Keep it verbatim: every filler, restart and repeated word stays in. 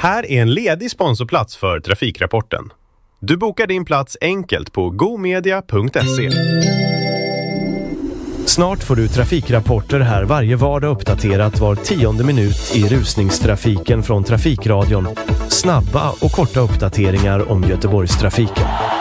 Här är en ledig sponsorplats för Trafikrapporten. Du bokar din plats enkelt på gomedia punkt se. Snart får du trafikrapporter här varje vardag uppdaterat var tionde minut i rusningstrafiken från Trafikradion. Snabba och korta uppdateringar om Göteborgstrafiken.